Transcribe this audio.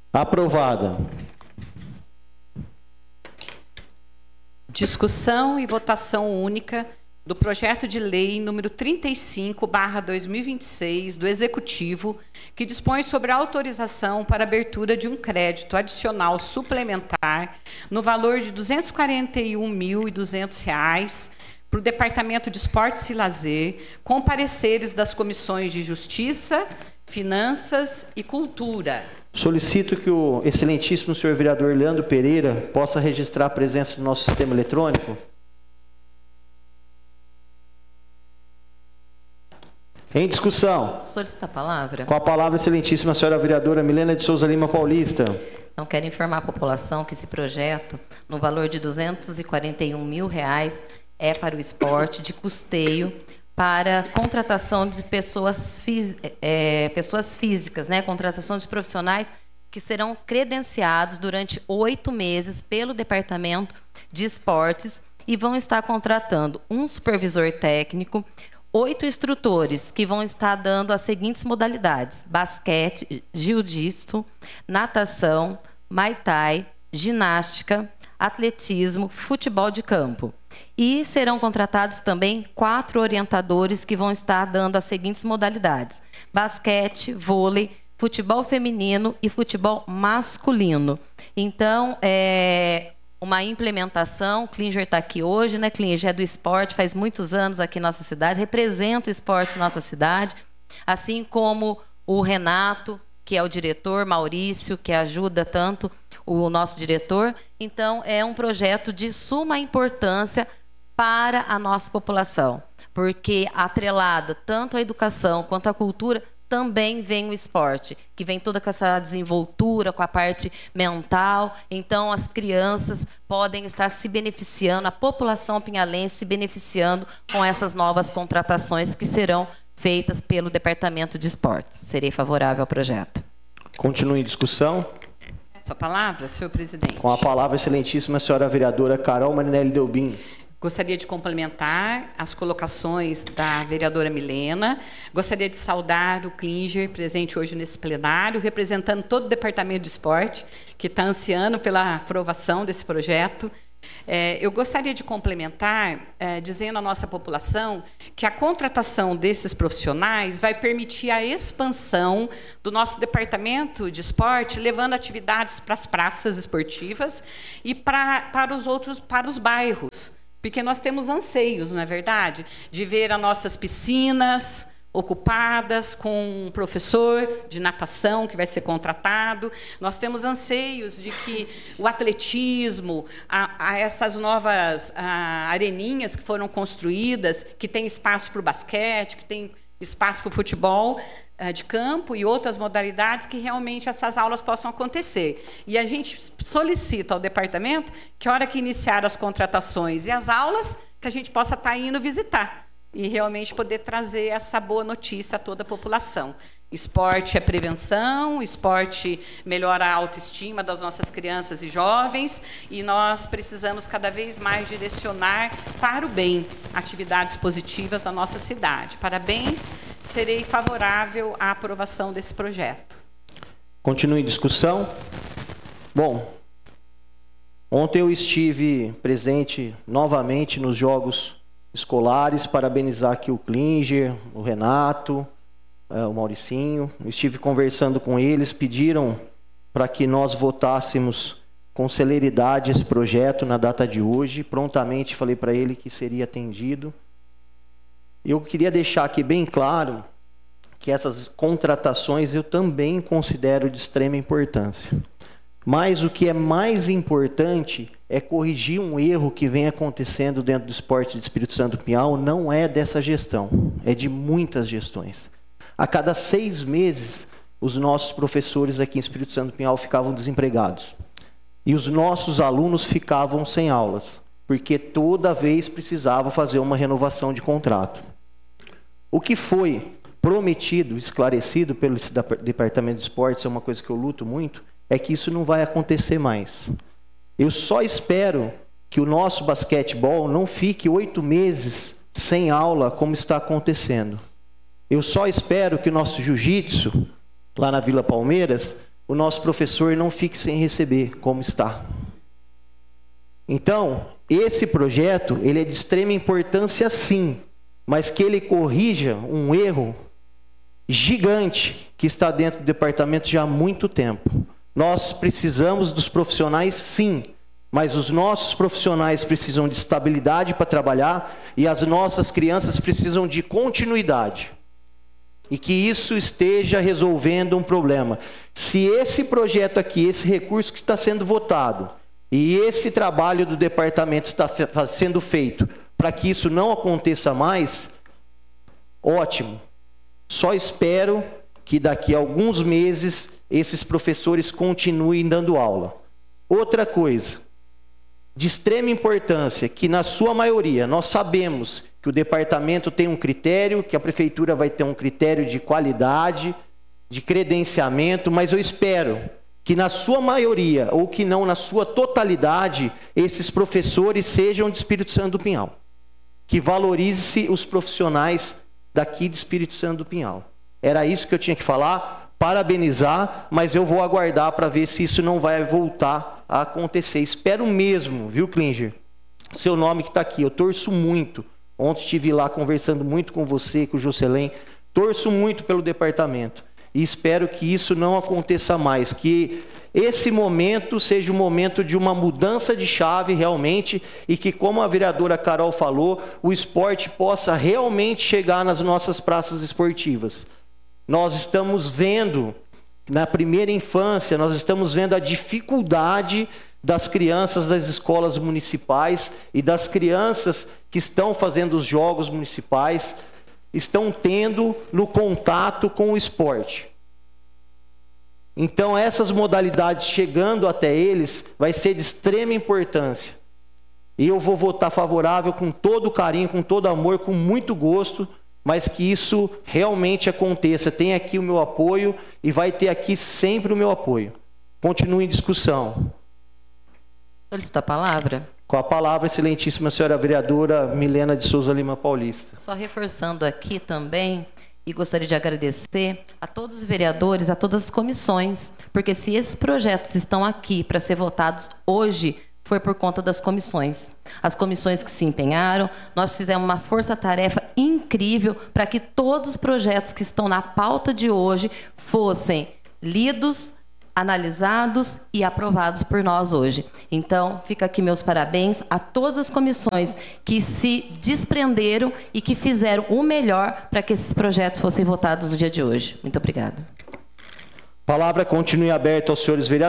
Aprovada. Discussão e votação única do projeto de lei número 35/2026 do Executivo, que dispõe sobre a autorização para abertura de um crédito adicional suplementar no valor de R$ 241.200 para o Departamento de Esportes e Lazer, com pareceres das comissões de Justiça, Finanças e Cultura. Solicito que o excelentíssimo senhor vereador Leandro Pereira possa registrar a presença do nosso sistema eletrônico. Em discussão. Solicita a palavra. Com a palavra, excelentíssima senhora vereadora Milena de Souza Lima Paulista. Não quero informar a população que esse projeto, no valor de R$ 241.000, é para o esporte de custeio para contratação de pessoas físicas, né? Contratação de profissionais que serão credenciados durante 8 meses pelo Departamento de Esportes e vão estar contratando um supervisor técnico, 8 instrutores que vão estar dando as seguintes modalidades: basquete, jiu-jitsu, natação, muay thai, ginástica, atletismo, futebol de campo. E serão contratados também 4 orientadores que vão estar dando as seguintes modalidades: basquete, vôlei, futebol feminino e futebol masculino. Então, uma implementação. O Klinger está aqui hoje, né? Klinger é do esporte, faz muitos anos aqui na nossa cidade, representa o esporte na nossa cidade, assim como o Renato, que é o diretor, Maurício, que ajuda tanto o nosso diretor. Então, é um projeto de suma importância para a nossa população, porque atrelado tanto à educação quanto à cultura, também vem o esporte, que vem toda com essa desenvoltura, com a parte mental. Então, as crianças podem estar se beneficiando, a população pinhalense se beneficiando com essas novas contratações que serão feitas pelo Departamento de Esportes. Serei favorável ao projeto. Continue em discussão. Sua palavra, senhor presidente. Com a palavra, excelentíssima senhora vereadora Carol Marinelli Delbin. Gostaria de complementar as colocações da vereadora Milena. Gostaria de saudar o Klinger, presente hoje nesse plenário, representando todo o Departamento de Esporte, que está ansiando pela aprovação desse projeto. Eu gostaria de complementar, dizendo à nossa população que a contratação desses profissionais vai permitir a expansão do nosso Departamento de Esporte, levando atividades para as praças esportivas e para os bairros. Porque nós temos anseios, não é verdade? De ver as nossas piscinas ocupadas com um professor de natação que vai ser contratado. Nós temos anseios de que o atletismo, essas novas areninhas que foram construídas, que tem espaço para o basquete, que tem espaço para o futebol de campo e outras modalidades, que realmente essas aulas possam acontecer. E a gente solicita ao departamento que, a hora que iniciar as contratações e as aulas, que a gente possa estar indo visitar e realmente poder trazer essa boa notícia a toda a população. Esporte é prevenção, esporte melhora a autoestima das nossas crianças e jovens, e nós precisamos cada vez mais direcionar para o bem atividades positivas da nossa cidade. Parabéns, serei favorável à aprovação desse projeto. Continue em discussão. Bom, ontem eu estive presente novamente nos Jogos Escolares, parabenizar aqui o Klinger, o Renato, o Mauricinho. Estive conversando com eles, pediram para que nós votássemos com celeridade esse projeto na data de hoje. Prontamente falei para ele que seria atendido. Eu queria deixar aqui bem claro que essas contratações eu também considero de extrema importância. Mas o que é mais importante é corrigir um erro que vem acontecendo dentro do esporte de Espírito Santo do Pinhal. Não é dessa gestão, é de muitas gestões. A cada 6 meses, os nossos professores aqui em Espírito Santo do Pinhal ficavam desempregados. E os nossos alunos ficavam sem aulas, porque toda vez precisavam fazer uma renovação de contrato. O que foi prometido, esclarecido pelo Departamento de Esportes, é uma coisa que eu luto muito, é que isso não vai acontecer mais. Eu só espero que o nosso basquetebol não fique 8 meses sem aula, como está acontecendo. Eu só espero que o nosso jiu-jitsu, lá na Vila Palmeiras, o nosso professor não fique sem receber, como está. Então, esse projeto, ele é de extrema importância sim, mas que ele corrija um erro gigante que está dentro do departamento já há muito tempo. Nós precisamos dos profissionais sim, mas os nossos profissionais precisam de estabilidade para trabalhar e as nossas crianças precisam de continuidade. E que isso esteja resolvendo um problema. Se esse projeto aqui, esse recurso que está sendo votado, e esse trabalho do departamento está sendo feito para que isso não aconteça mais, ótimo. Só espero que daqui a alguns meses esses professores continuem dando aula. Outra coisa, de extrema importância, que na sua maioria nós sabemos que o departamento tem um critério, que a prefeitura vai ter um critério de qualidade, de credenciamento, mas eu espero que na sua maioria, ou que não na sua totalidade, esses professores sejam de Espírito Santo do Pinhal. Que valorize-se os profissionais daqui de Espírito Santo do Pinhal. Era isso que eu tinha que falar, parabenizar, mas eu vou aguardar para ver se isso não vai voltar a acontecer. Espero mesmo, viu, Klinger? Seu nome que está aqui, eu torço muito. Ontem estive lá conversando muito com você, com o Jocelyn. Torço muito pelo departamento. E espero que isso não aconteça mais. Que esse momento seja um momento de uma mudança de chave realmente. E que, como a vereadora Carol falou, o esporte possa realmente chegar nas nossas praças esportivas. Nós estamos vendo, na primeira infância, nós estamos vendo a dificuldade das crianças das escolas municipais e das crianças que estão fazendo os jogos municipais, estão tendo no contato com o esporte. Então, essas modalidades chegando até eles vai ser de extrema importância. E eu vou votar favorável com todo carinho, com todo amor, com muito gosto, mas que isso realmente aconteça. Tem aqui o meu apoio e vai ter aqui sempre o meu apoio. Continue em discussão. Solicita a palavra. Com a palavra, excelentíssima senhora vereadora Milena de Souza Lima Paulista. Só reforçando aqui também, e gostaria de agradecer a todos os vereadores, a todas as comissões, porque se esses projetos estão aqui para ser votados hoje, foi por conta das comissões. As comissões que se empenharam, nós fizemos uma força-tarefa incrível para que todos os projetos que estão na pauta de hoje fossem lidos, analisados e aprovados por nós hoje. Então, fica aqui meus parabéns a todas as comissões que se desprenderam e que fizeram o melhor para que esses projetos fossem votados no dia de hoje. Muito obrigada. Palavra continue aberta aos senhores vereadores.